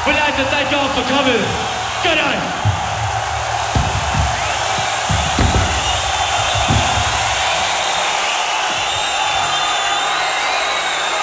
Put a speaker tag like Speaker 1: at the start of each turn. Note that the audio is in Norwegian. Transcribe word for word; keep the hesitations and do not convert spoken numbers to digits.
Speaker 1: We'd like to thank you all for coming. Good night.